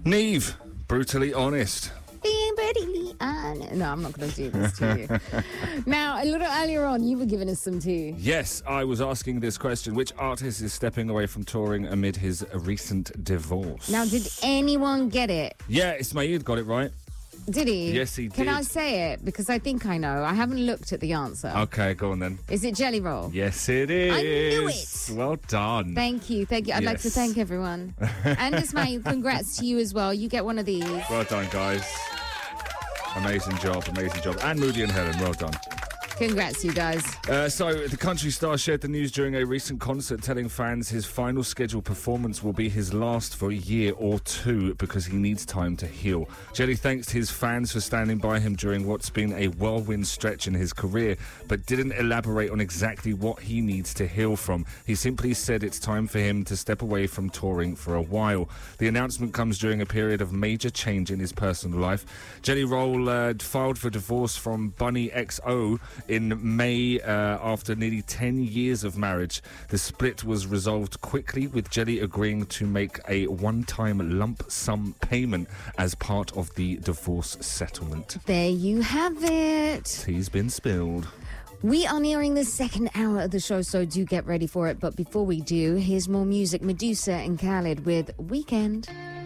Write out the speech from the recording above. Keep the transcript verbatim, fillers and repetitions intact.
Neve, brutally honest. Being brutally honest. No, I'm not going to do this to you. Now, a little earlier on, you were giving us some tea. Yes, I was asking this question. Which artist is stepping away from touring amid his recent divorce? Now, did anyone get it? Yeah, Ismail got it right. Did he? Yes, he Can did. I say it? Because I think I know. I haven't looked at the answer. Okay, go on then. Is it Jelly Roll? Yes, it is. I knew it. Well done. Thank you. Thank you. I'd like to Yes. thank everyone. And Ismail, congrats to you as well. You get one of these. Well done, guys. Amazing job, amazing job. And Moody and Helen, well done. Congrats, you guys. Uh, so, the country star shared the news during a recent concert, telling fans his final scheduled performance will be his last for a year or two because he needs time to heal. Jelly thanked his fans for standing by him during what's been a whirlwind stretch in his career, but didn't elaborate on exactly what he needs to heal from. He simply said it's time for him to step away from touring for a while. The announcement comes during a period of major change in his personal life. Jelly Roll uh, filed for divorce from Bunny X O in May uh, after nearly ten years of marriage. The split was resolved quickly, with Jelly agreeing to make a one-time lump sum payment as part of the divorce settlement. There you have it. Tea's been spilled. We are nearing the second hour of the show, so do get ready for it. But before we do, here's more music. Medusa and Khalid with Weekend.